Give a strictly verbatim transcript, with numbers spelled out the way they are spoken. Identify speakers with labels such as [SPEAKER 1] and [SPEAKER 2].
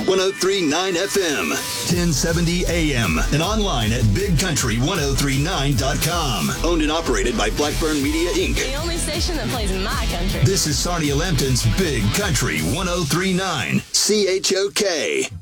[SPEAKER 1] three nine F M, ten seventy A M, and online at big country ten thirty-nine dot com. Owned and operated by Blackburn Media, Incorporated.
[SPEAKER 2] The only station that plays in my country.
[SPEAKER 1] This is Sarnia Lambton's Big Country ten thirty-nine, C H O K.